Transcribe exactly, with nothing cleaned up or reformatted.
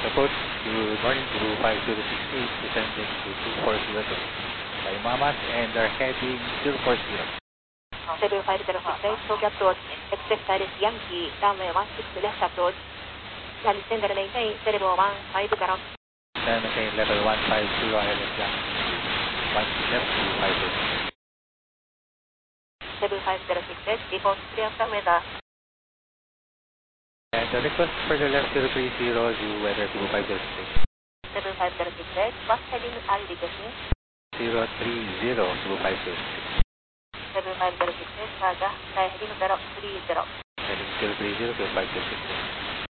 Approach, good morning to five zero six eight, descending to two four zero two. By Mamas and are heading zero four zero. seven five zero six eight, Tokyo approach, expect Iris Yankee, runway one six left approach. And descend and maintain level one five zero. Then maintain level one five zero, I L S Yankee, one left to five zero. seven five zero six eight, report clear from weather. And the request for the left zero three zero, do weather to five zero six. seven five zero six eight, what heading are you requesting? zero three zero to five zero six. seven five zero six eight, Raja, heading zero three zero. Heading zero three zero to five zero six.